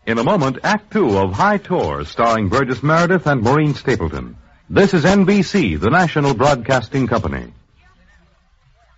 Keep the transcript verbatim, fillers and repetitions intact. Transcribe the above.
In a moment, Act Two of High Tour, starring Burgess Meredith and Maureen Stapleton. This is N B C, the national broadcasting company.